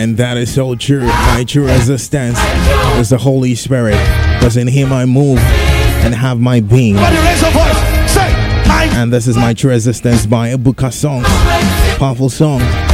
And that is so true. My true resistance is the Holy Spirit, because in Him I move and have my being. And this is My True Resistance by Ebuka Song. Powerful song.